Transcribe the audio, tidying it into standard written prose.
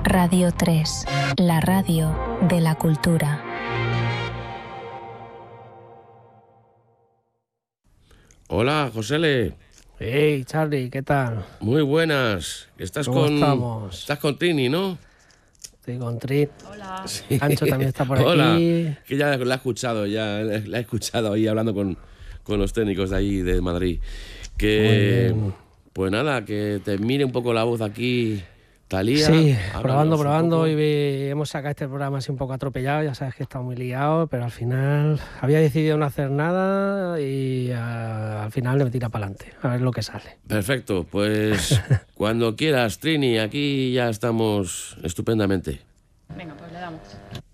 Radio 3, la radio de la cultura. Hola, Josele. Hey, Charlie, ¿qué tal? Muy buenas. Estás ¿Cómo estamos? Estás con Trini, ¿no? Estoy con Trini. Hola. Sí. Ancho también está por Hola. aquí. Que ya la he escuchado, ahí hablando con los técnicos de ahí de Madrid. Que, Muy bien. pues nada, que te mire un poco la voz aquí, Talía. Sí, Háblanos probando. un poco. Y hemos sacado este programa así un poco atropellado. Ya sabes que he estado muy liado, pero al final había decidido no hacer nada y al final le metí para adelante. A ver lo que sale. Perfecto, pues cuando quieras, Trini, aquí ya estamos estupendamente. Venga, pues le damos.